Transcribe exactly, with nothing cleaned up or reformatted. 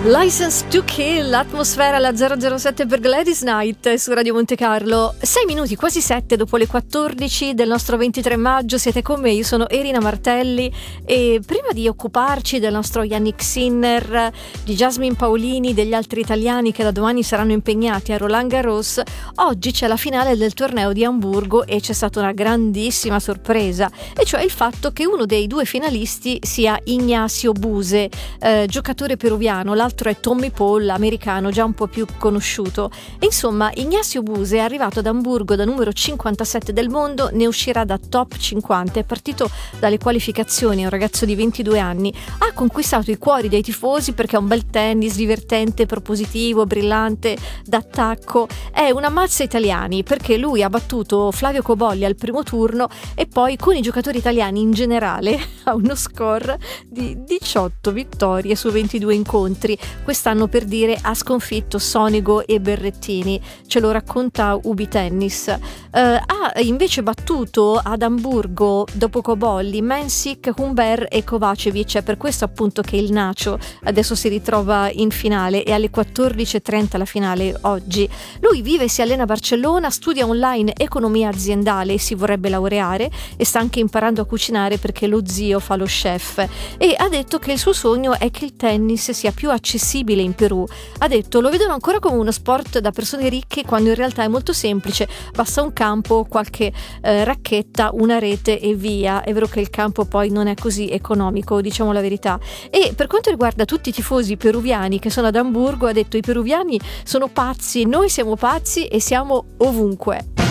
License to Kill, l'atmosfera alla zero zero sette per Gladys Knight su Radio Monte Carlo. sei minuti, quasi sette dopo le quattordici del nostro ventitré maggio, siete con me, io sono Erina Martelli e prima di occuparci del nostro Yannick Sinner, di Jasmine Paolini, degli altri italiani che da domani saranno impegnati a Roland Garros, oggi c'è la finale del torneo di Amburgo e c'è stata una grandissima sorpresa, e cioè il fatto che uno dei due finalisti sia Ignacio Buse, eh, giocatore peruviano, l'altro è Tommy Paul, americano già un po' più conosciuto. Insomma, Ignacio Buse è arrivato ad Amburgo da numero cinquantasette del mondo, ne uscirà da top cinquanta, è partito dalle qualificazioni, è un ragazzo di ventidue anni, ha conquistato i cuori dei tifosi perché è un bel tennis divertente, propositivo, brillante, d'attacco, è una mazza italiani perché lui ha battuto Flavio Cobolli al primo turno e poi con i giocatori italiani in generale ha uno score di diciotto vittorie su ventidue incontri. Quest'anno, per dire, ha sconfitto Sonego e Berrettini, ce lo racconta Ubi Tennis. Eh, ha invece battuto ad Amburgo, dopo Cobolli, Mensik, Humbert e Kovacevic, è per questo appunto che il Nacio adesso si ritrova in finale e alle quattordici e trenta la finale oggi. Lui vive e si allena a Barcellona, studia online economia aziendale e si vorrebbe laureare e sta anche imparando a cucinare perché lo zio fa lo chef, e ha detto che il suo sogno è che il tennis sia più accessibile in Perù. Ha detto: lo vedono ancora come uno sport da persone ricche quando in realtà è molto semplice, basta un campo, qualche eh, racchetta, una rete e via. È vero che il campo poi non è così economico, diciamo la verità. E per quanto riguarda tutti i tifosi peruviani che sono ad Amburgo, ha detto: i peruviani sono pazzi, noi siamo pazzi e siamo ovunque.